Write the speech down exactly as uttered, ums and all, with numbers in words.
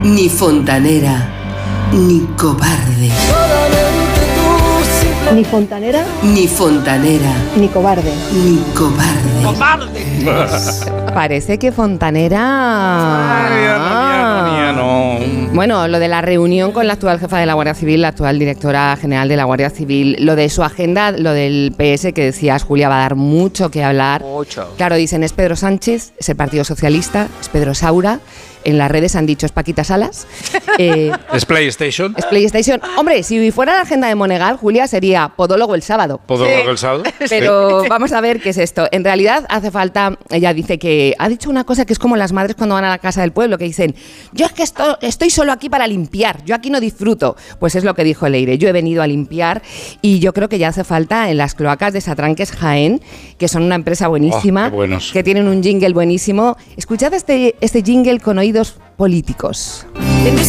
Ni fontanera, ni cobarde. Ni fontanera, ni fontanera, ni cobarde, ni cobarde. ¡Cobarde! Parece que Fontanera... Ay, Ana, no. Bueno, lo de la reunión con la actual jefa de la Guardia Civil, la actual directora general de la Guardia Civil, lo de su agenda, lo del P S que decías, Julia, va a dar mucho que hablar. Mucho. Claro, dicen, es Pedro Sánchez, es el Partido Socialista, es Pedro Saura. En las redes han dicho, es Paquita Salas. Eh, ¿Es PlayStation? es PlayStation. Hombre, si fuera la agenda de Monegal, Julia, sería podólogo el sábado. ¿Podólogo el sábado? Pero vamos a ver qué es esto. En realidad hace falta, ella dice que ha dicho una cosa que es como las madres cuando van a la casa del pueblo, que dicen, yo es que esto, estoy solo aquí para limpiar, yo aquí no disfruto. Pues es lo que dijo Leire, yo he venido a limpiar y yo creo que ya hace falta en las cloacas de Satranques Jaén, que son una empresa buenísima, Oh, qué buenos. que tienen un jingle buenísimo. Escuchad este, este jingle con oídos políticos. En mis